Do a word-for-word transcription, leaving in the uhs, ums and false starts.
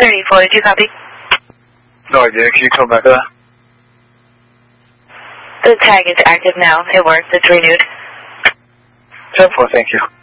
thirty forty-two, copy. No idea. Can you come back to that? The tag is active now. It works. It's renewed. ten four, thank you.